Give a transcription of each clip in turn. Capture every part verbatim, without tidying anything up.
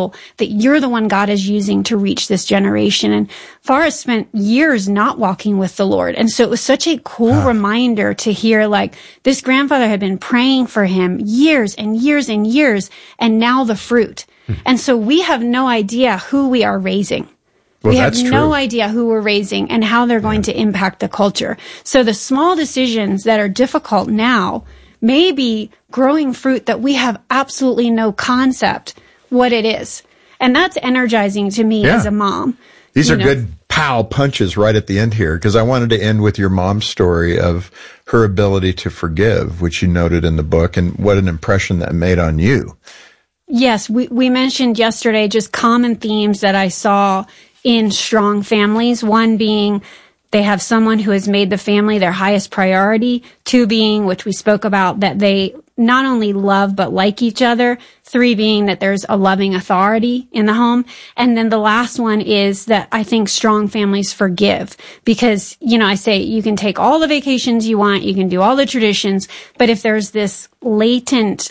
know that you're the one God is using to reach this generation. And Forrest spent years not walking with the Lord. And so it was such a cool huh. reminder to hear, like, this grandfather had been praying for him years and years and years, and now the fruit. Hmm. And so we have no idea who we are raising. Well, we have that's no true. idea who we're raising and how they're going yeah. to impact the culture. So the small decisions that are difficult now may be growing fruit that we have absolutely no concept what it is. And that's energizing to me yeah. as a mom. These you are know. good pow punches right at the end here, because I wanted to end with your mom's story of her ability to forgive, which you noted in the book, and what an impression that made on you. Yes, we, we mentioned yesterday just common themes that I saw in strong families. One being they have someone who has made the family their highest priority. Two being, which we spoke about, that they not only love but like each other. Three being that there's a loving authority in the home. And then the last one is that I think strong families forgive. Because, you know, I say you can take all the vacations you want, you can do all the traditions, but if there's this latent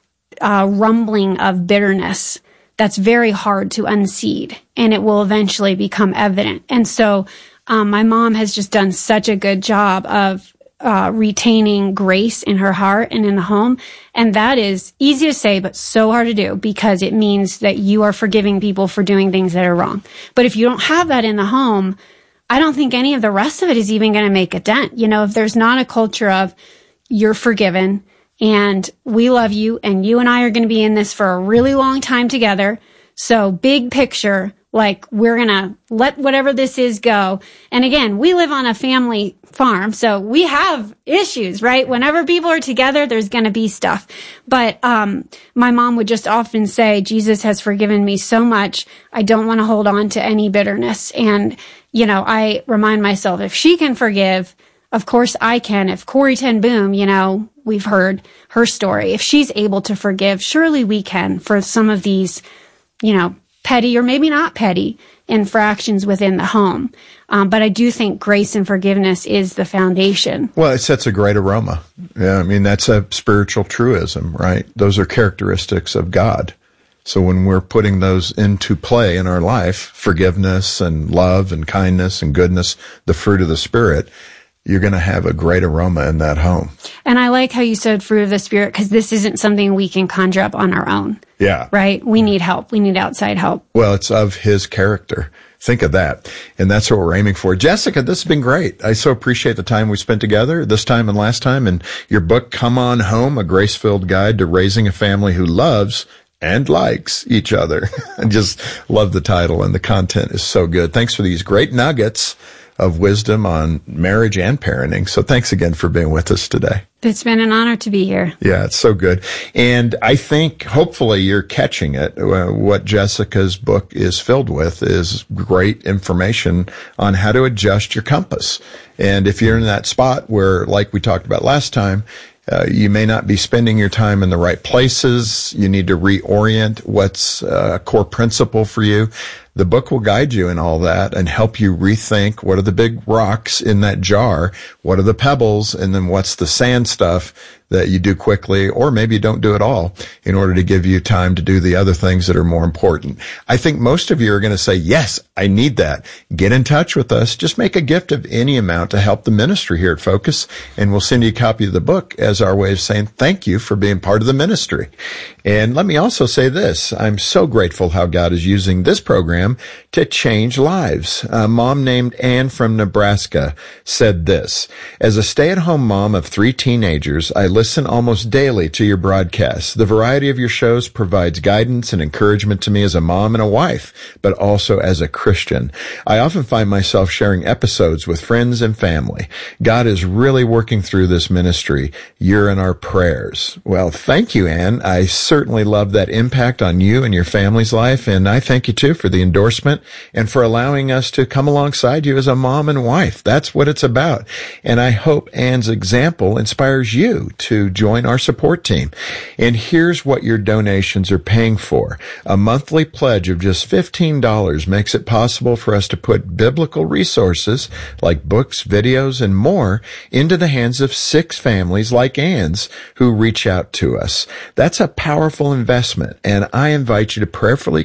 uh, rumbling of bitterness, that's very hard to unseat, and it will eventually become evident. And so um, my mom has just done such a good job of uh, retaining grace in her heart and in the home. And that is easy to say, but so hard to do, because it means that you are forgiving people for doing things that are wrong. But if you don't have that in the home, I don't think any of the rest of it is even going to make a dent. You know, if there's not a culture of you're forgiven, and we love you, and you and I are going to be in this for a really long time together. So big picture, like we're going to let whatever this is go. And again, we live on a family farm, so we have issues, right? Whenever people are together, there's going to be stuff. But um my mom would just often say, Jesus has forgiven me so much. I don't want to hold on to any bitterness. And, you know, I remind myself, if she can forgive, of course I can. If Corrie ten Boom, you know, we've heard her story. If she's able to forgive, surely we can for some of these, you know, petty or maybe not petty infractions within the home. Um, but I do think grace and forgiveness is the foundation. Well, it sets a great aroma. Yeah, I mean, that's a spiritual truism, right? Those are characteristics of God. So when we're putting those into play in our life, forgiveness and love and kindness and goodness, the fruit of the Spirit, you're going to have a great aroma in that home. And I like how you said fruit of the Spirit, because this isn't something we can conjure up on our own. Yeah. Right? We need help. We need outside help. Well, it's of His character. Think of that. And that's what we're aiming for. Jessica, this has been great. I so appreciate the time we spent together this time and last time. And your book, Come On Home, A Grace-Filled Guide to Raising a Family Who Loves and Likes Each Other. I just love the title, and the content is so good. Thanks for these great nuggets of wisdom on marriage and parenting. So thanks again for being with us today. It's been an honor to be here. Yeah, it's so good. And I think hopefully you're catching it. Uh, what Jessica's book is filled with is great information on how to adjust your compass. And if you're in that spot where, like we talked about last time, Uh, you may not be spending your time in the right places. You need to reorient what's uh, a core principle for you. The book will guide you in all that and help you rethink what are the big rocks in that jar, what are the pebbles, and then what's the sand stuff that you do quickly, or maybe you don't do at all, in order to give you time to do the other things that are more important. I think most of you are going to say, yes, I need that. Get in touch with us. Just make a gift of any amount to help the ministry here at Focus, and we'll send you a copy of the book as our way of saying thank you for being part of the ministry. And let me also say this. I'm so grateful how God is using this program to change lives. A mom named Ann from Nebraska said this: as a stay-at-home mom of three teenagers, I listen almost daily to your broadcasts. The variety of your shows provides guidance and encouragement to me as a mom and a wife, but also as a Christian. I often find myself sharing episodes with friends and family. God is really working through this ministry. You're in our prayers. Well, thank you, Ann. I certainly love that impact on you and your family's life, and I thank you, too, for the endorsement and for allowing us to come alongside you as a mom and wife. That's what it's about. And I hope Ann's example inspires you to join our support team. And here's what your donations are paying for. A monthly pledge of just fifteen dollars makes it possible for us to put biblical resources like books, videos, and more into the hands of six families like Ann's who reach out to us. That's a powerful investment, and I invite you to prayerfully